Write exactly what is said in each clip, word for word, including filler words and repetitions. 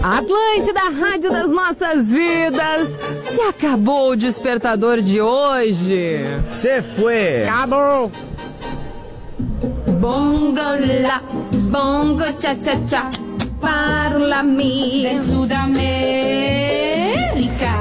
Atlântida, rádio das nossas vidas. Se acabou o despertador de hoje. Se foi. Acabou. Bongo la, bongo cha cha cha, parlami del Sudamérica.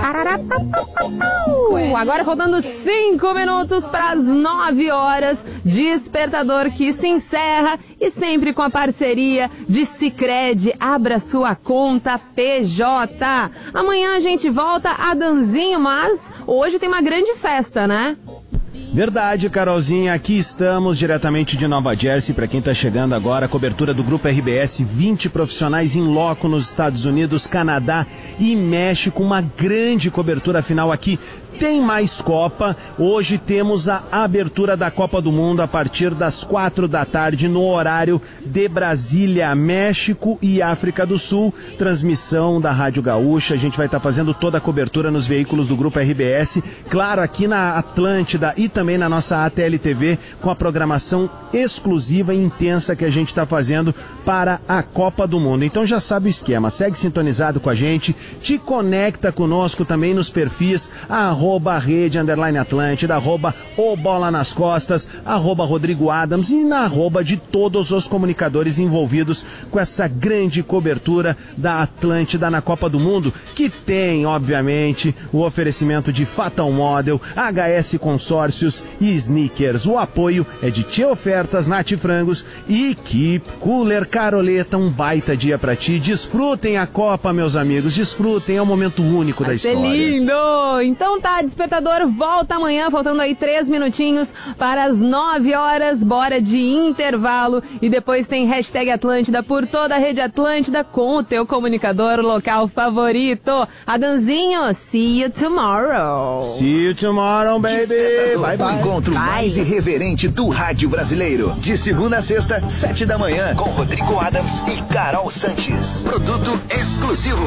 Agora faltando cinco minutos para as nove horas, despertador que se encerra e sempre com a parceria de Sicredi. Abra sua conta P J. Amanhã a gente volta a Danzinho, mas hoje tem uma grande festa, né? Verdade, Carolzinha, aqui estamos diretamente de Nova Jersey, para quem está chegando agora, a cobertura do Grupo R B S, vinte profissionais em loco nos Estados Unidos, Canadá e México, uma grande cobertura final aqui. Tem mais Copa, hoje temos a abertura da Copa do Mundo a partir das quatro da tarde no horário de Brasília, México e África do Sul, transmissão da Rádio Gaúcha, a gente vai estar tá fazendo toda a cobertura nos veículos do Grupo R B S, claro, aqui na Atlântida e também na nossa A T L T V, com a programação exclusiva e intensa que a gente está fazendo para a Copa do Mundo. Então já sabe o esquema, segue sintonizado com a gente, te conecta conosco também nos perfis, arroba rede underline Atlântida, arroba o Bola nas Costas, arroba Rodrigo Adams e na arroba de todos os comunicadores envolvidos com essa grande cobertura da Atlântida na Copa do Mundo, que tem, obviamente, o oferecimento de Fatal Model, H S Consórcios e Sneakers. O apoio é de Tchê Ofertas, Nath Frangos e Keep Cooler. Caroleta, um baita dia pra ti. Desfrutem a Copa, meus amigos, desfrutem, é um momento único da história. Vai ser lindo! Então tá, despertador volta amanhã, faltando aí três minutinhos para as nove horas, bora de intervalo e depois tem hashtag Atlântida por toda a rede Atlântida com o teu comunicador local favorito. Adanzinho, see you tomorrow. See you tomorrow, baby. Bye, bye. O encontro bye. mais irreverente do rádio brasileiro. De segunda a sexta, sete da manhã, com Rodrigo Adams e Carol Sanches. Produto exclusivo.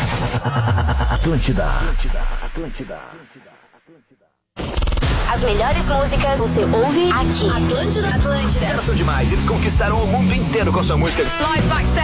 Atlântida. Atlântida. Atlântida. As melhores músicas você ouve aqui. Atlântida, Atlântida. Elas são demais, eles conquistaram o mundo inteiro com sua música. Live by